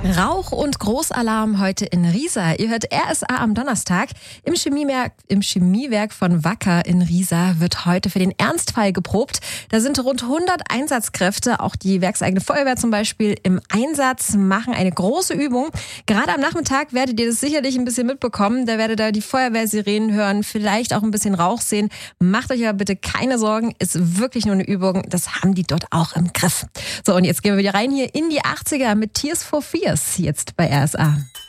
Rauch- und Großalarm heute in Riesa. Ihr hört RSA am Donnerstag. Im Chemiewerk von Wacker in Riesa wird heute für den Ernstfall geprobt. Da sind rund 100 Einsatzkräfte, auch die werkseigene Feuerwehr zum Beispiel, im Einsatz, machen eine große Übung. Gerade am Nachmittag werdet ihr das sicherlich ein bisschen mitbekommen. Da werdet ihr die Feuerwehrsirenen hören, vielleicht auch ein bisschen Rauch sehen. Macht euch aber bitte keine Sorgen, ist wirklich nur eine Übung. Das haben die dort auch im Griff. So, und jetzt gehen wir wieder rein hier in die 80er mit Tears for Fears, jetzt bei RSA.